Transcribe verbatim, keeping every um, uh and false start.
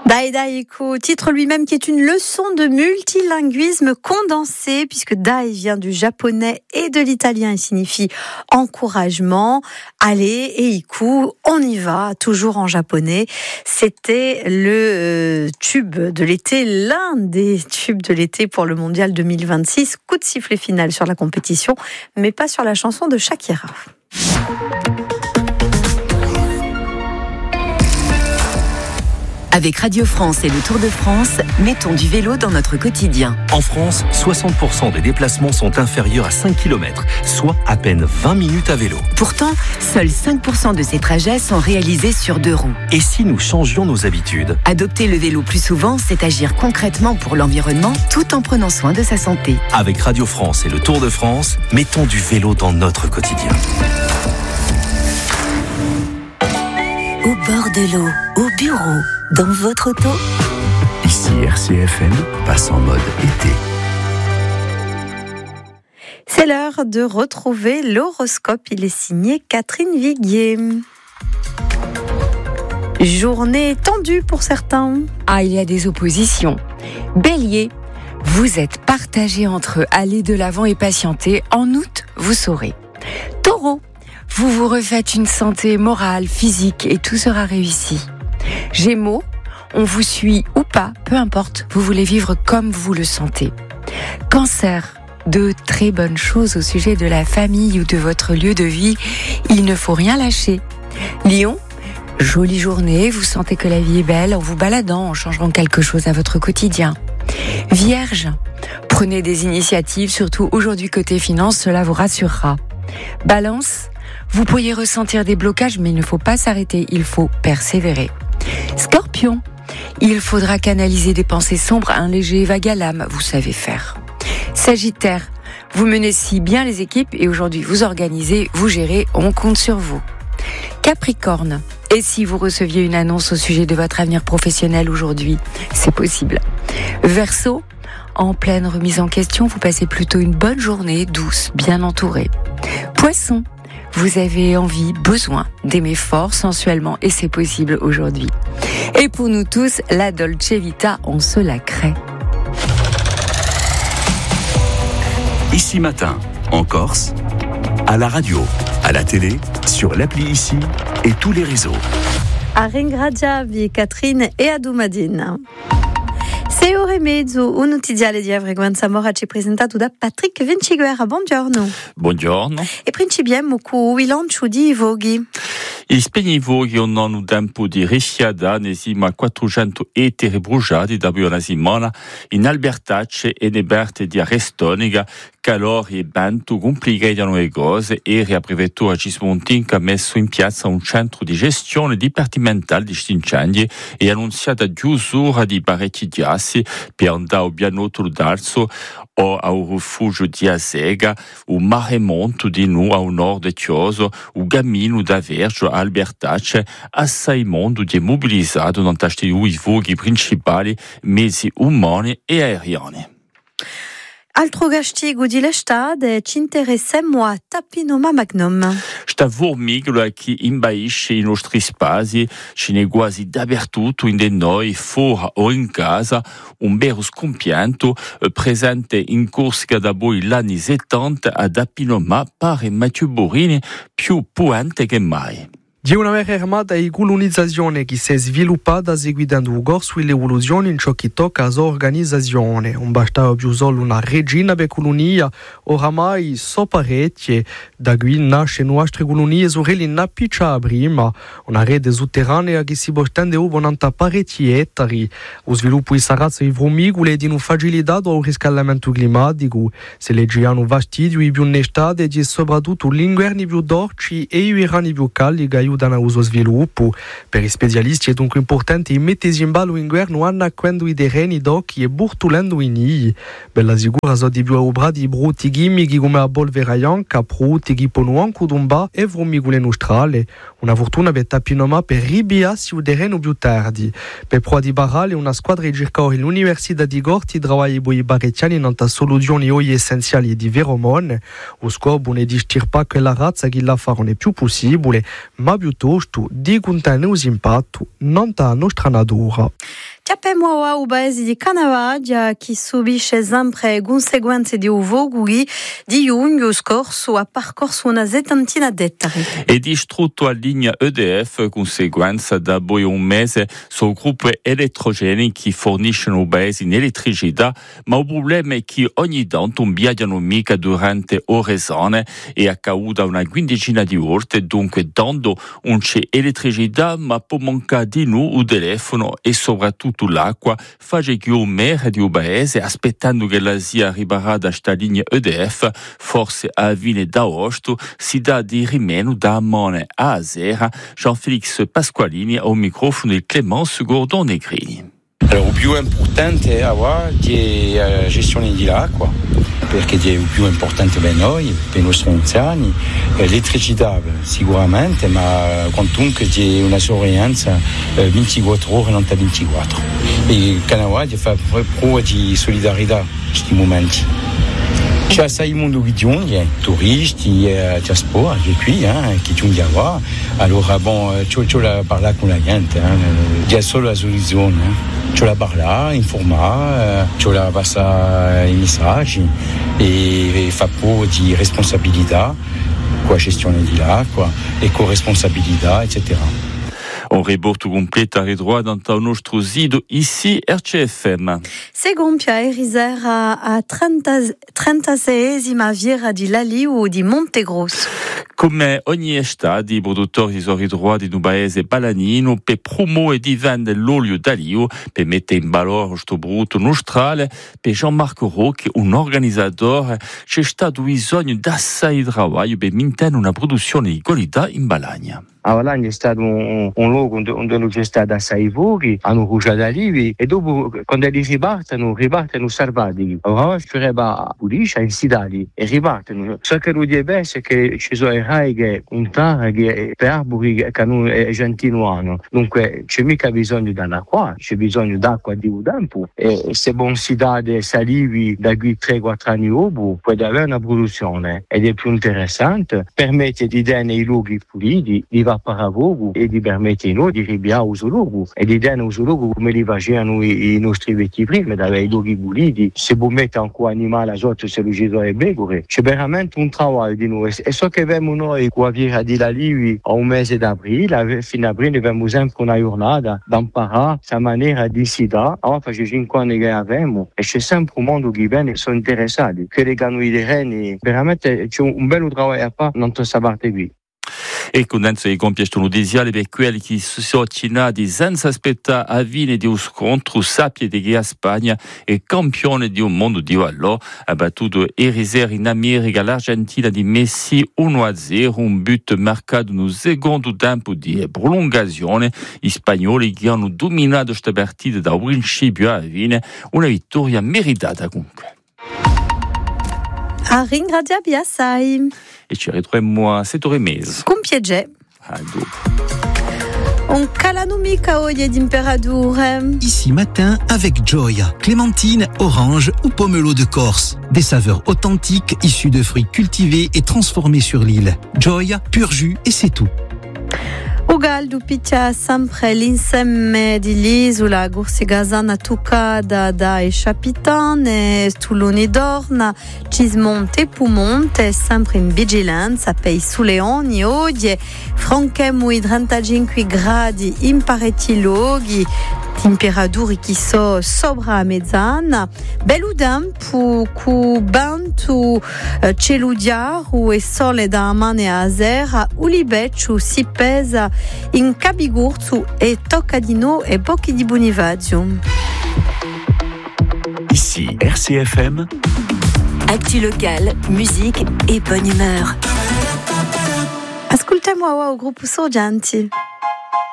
Dai Daiku, titre lui-même qui est une leçon de multilinguisme condensé, puisque Dai vient du japonais et de l'italien et signifie encouragement. Allez, et Iku, on y va, toujours en japonais. C'était le euh, tube de l'été, l'un des tubes de l'été pour le mondial deux mille vingt-six. Coup de sifflet final sur la compétition, mais pas sur la chanson de Shakira. Avec Radio France et le Tour de France, mettons du vélo dans notre quotidien. En France, soixante pour cent des déplacements sont inférieurs à cinq kilomètres, soit à peine vingt minutes à vélo. Pourtant, seuls cinq pour cent de ces trajets sont réalisés sur deux roues. Et si nous changions nos habitudes ? Adopter le vélo plus souvent, c'est agir concrètement pour l'environnement tout en prenant soin de sa santé. Avec Radio France et le Tour de France, mettons du vélo dans notre quotidien. Au bord de l'eau, au bureau, dans votre auto. Ici R C F M passe en mode été. C'est l'heure de retrouver l'horoscope. Il est signé Catherine Viguier. Journée tendue pour certains. Ah, il y a des oppositions. Bélier, vous êtes partagé entre aller de l'avant et patienter. En août, vous saurez. Taureau, vous vous refaites une santé morale, physique et tout sera réussi. Gémeaux, on vous suit ou pas, peu importe, vous voulez vivre comme vous le sentez. Cancer, de très bonnes choses au sujet de la famille ou de votre lieu de vie, il ne faut rien lâcher. Lion, jolie journée, vous sentez que la vie est belle en vous baladant, en changeant quelque chose à votre quotidien. Vierge, prenez des initiatives, surtout aujourd'hui côté finance, cela vous rassurera. Balance, vous pourriez ressentir des blocages, mais il ne faut pas s'arrêter, il faut persévérer. Scorpion, il faudra canaliser des pensées sombres, un léger vague à l'âme, vous savez faire. Sagittaire, vous menez si bien les équipes et aujourd'hui vous organisez, vous gérez, on compte sur vous. Capricorne, et si vous receviez une annonce au sujet de votre avenir professionnel aujourd'hui, c'est possible. Verseau, en pleine remise en question, vous passez plutôt une bonne journée, douce, bien entourée. Poisson, vous avez envie, besoin d'aimer fort, sensuellement, et c'est possible aujourd'hui. Et pour nous tous, la Dolce Vita, on se la crée. Ici matin, en Corse, à la radio, à la télé, sur l'appli Ici et tous les réseaux. A ringraziarvi Catherine e a Dumadin. Sei ore e mezzo, un notiziale di Avreguan Zamora ci presentato da Patrick Vinciguerra. Buongiorno. Buongiorno. E principiamo con il lancio di voghi. I spegni voghi hanno un tempo di risciada nesima quattrocento eteri bruciati da una settimana in Albertacce e ne berte di Arrestonica, calori e vento complicano le cose e la prefettura Cismontin ha messo in piazza un centro di gestione dipartimentale di questi incendi e annunciata chiusura di parecchi chiassi per andare al Bianotto d'Arso o al rifugio di Asega, un maremonto di nu al nord di Chioso, un cammino da Vergio a Albertacce, assai mondo di mobilizzato non tasti i voghi principali, mezzi umani e aeriani. Altro gastigo di l'estate ci interessiamo a Tapinoma Magnum. Sta formicola che imbaisce i nostri spazi, ce n'è quasi dappertutto in noi, fuori o in casa, un vero scompianto presente in Corsica da poi gli anni settanta a Tapinoma pare Matteo Borini più puante che mai. Di una vera armata di colonizzazione che si è sviluppata seguendo un corso le evoluzioni in ciò che tocca all'organizzazione. Non bastava più solo una regina per colonia, oramai so parecchie. Da qui nasce nostre colonie sorelle na piccia prima, una rete sotterranea che si portende over nanta parecchi ettari. Lo sviluppo di sarazza di formicole è di un facilitato al riscaldamento climatico. Se leggiano vastidio i più nestate e soprattutto gli inverni più dolci e i verani più caldi che aiutano allo sviluppo. Per i specialisti è dunque importante mettersi in ballo l'inverno annacquando i terreni d'occhi e burtolando i nidi. Bella sicura sono di più obrati i brutti chimici come la polvere bianca, prutti, che pongono anche d'omba e formicole nostrale. Una fortuna per Tapinoma per ribiarsi il terreno più tardi. Per prova di barrale una squadra di circa l'Università di Gorti lavora con i barrettiani in soluzioni oggi essenziali di veromone. Lo scopo è di stirpare quella razza che la farà più possibile, ma piuttosto di contenere l'impatto non da nostra natura. sappiamo au paese di Canavagia che subisce sempre conseguenze di uvogui di giugno scorso ha percorso una settantina d'ettari. E distrutto a linea E D F, conseguenza da poi un mese sul gruppo elettrogeni che forniscono i paesi in elettricità, ma il problema è che ogni tanto non viaggiano mica durante ore sane e a causa una quindicina di volte, dunque tanto non c'è elettricità, ma può mancare di noi il telefono e soprattutto l'acqua, fa che un mare di un paese aspettando che la sia arriverà da sta linea E D F, forse a fine d'agosto, si dà di rimeno da Mone a Sera. Jean-Félix Pasqualini au microfono di Clémence Gordon-Negrini. Allora, il più importante è la gestione dell'acqua, perché è il più importante per noi, per i nostri anziani. L'elettricità sicuramente, ma quantunque c'è una sorveglianza ventiquattro ore, non ventiquattro. E il Canavagia fa prova di solidarietà in questi momenti. C'è assai mondo che giunge, turisti, diaspora che qui, eh, che giunge a qua. Allora, bon, c'ho, c'ho la parlare con la gente, eh. C'è solo la soluzione, eh. C'ho la parlare, informare, c'ho la passare i messaggi e, e fa prova di responsabilità con la gestione dell'acqua e con responsabilità, eccetera. Un riborto completo a ridroit dans il nostro sito ici R C F M. Si compie Erisera a trentaseiesima fiera di Laliu di Montegrosso. Come ogni estate, i produttori sono ritrovati in un paese balanino per promuovere e di vendere l'olio d'alio, per mettere in valore questo prodotto nostrale. Per Jean-Marc Roch, un organizzatore, c'è stato bisogno di assai di lavoro per mantenere una produzione di qualità in Balagna. A Valagna è stato un, un luogo dove c'è stato assai fuochi, hanno cuciato alivi e dopo quando li ripartono, ripartono salvati. Ora ci sarebbe a Puliscia, in Sidali, e ripartono. So che lo di è che ci sono i rai che un tara che per arbori che hanno gentino hanno. Dunque c'è mica bisogno dell'acqua, c'è bisogno d'acqua di un tempo. E se buon si dà dei salivi da qui tre quattro anni dopo, puoi avere una produzione ed è più interessante, permette di dare i luoghi puliti, di paravogo e di permettere noi di ribiare uso luogo e di dare uso luogo come li facevano i, i nostri vecchi prima, da i luoghi puliti. Se vuoi mettere ancora animale sotto, se lo ci deve begore, c'è veramente un lavoro di noi. E so che abbiamo noi qua via di la Livi a un mese d'aprile, fino a aprile abbiamo sempre una giornata da imparare questa maniera di si dare. Ora fa cinque anni che abbiamo e c'è sempre un mondo che viene e sono interessati. Che le canui dei reni, veramente c'è un bel lavoro a fare non questa parte qui. E con denso i compiti nudiziali per quelli che sono accennati senza aspettare a fine di un scontro, sappiate che a Spagna è campione di un mondo di valore, ha battuto Erisera in America l'Argentina di Messi uno a zero, un but marcato nel secondo tempo di prolungazione. I spagnoli che hanno dominato questa partita da principio a fine, una vittoria meritata comunque. A ringraziarvi assai. E ci ritroviamo a sette ore e mezza. Con piacere. A dopo. On calano mica oggi temperature. Ici matin avec Joy, clémentine, orange ou pomelo de Corse. Des saveurs authentiques issues de fruits cultivés et transformés sur l'île. Joy, pur jus et c'est tout. O caldo picchia sempre l'insieme dell'isola Gorsigazana toccata dai capitani, Stuloni d'Orna, Cismonte e Pumonte, sempre in vigilanza per i suleoni. Oggi franchiamo i trentacinque gradi in parecchi luoghi, temperature che sono sopra a mezzana. Bello tempo, con vento cielo chiaro e sole da mane a sera, o libeccio si pesa in Cabigurzu e Toccadino e pochi di Bonifacio. Ici R C F M. Actu locale, musique et bonne humeur. Ascoltiamo ora il gruppo Sorgenti.